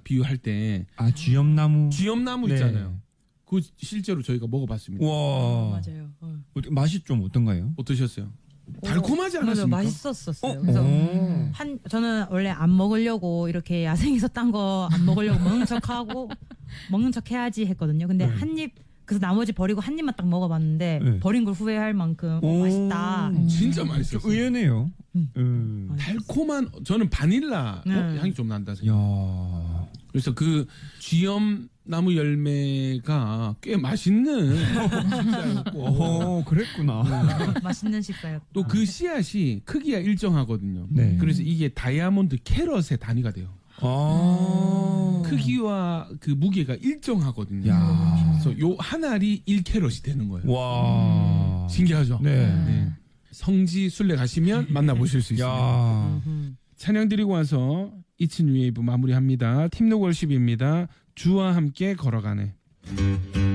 비유할 때 쥐염나무 네. 있잖아요. 그 실제로 저희가 먹어봤습니다. 와 맞아요. 맛이 좀 어떤가요? 어떠셨어요? 달콤하지 않았습니까? 맞아요. 맛있었어요. 그래서 저는 원래 안 먹으려고 이렇게 야생에서 딴 거 안 먹으려고 먹는 척 해야지 했거든요. 근데 한 입 그래서 나머지 버리고 한 입만 딱 먹어봤는데 버린 걸 후회할 만큼 맛있다. 진짜 맛있었어요. 의외네요. 달콤한 저는 바닐라 향이 좀 난다 생각. 그래서 그 쥐염나무 열매가 꽤 맛있는 식사였고. 그랬구나. 맛있는 식사였고. 또 그 씨앗이 크기가 일정하거든요. 네. 그래서 이게 다이아몬드 캐럿의 단위가 돼요. 크기와 그 무게가 일정하거든요. 그래서 요 한 알이 1캐럿이 되는 거예요. 와. 신기하죠? 네. 성지 순례 가시면 만나보실 수 있습니다. 찬양 드리고 와서 이츠 뉴웨이브 마무리합니다. 팀노 월십입니다. 주와 함께 걸어가네.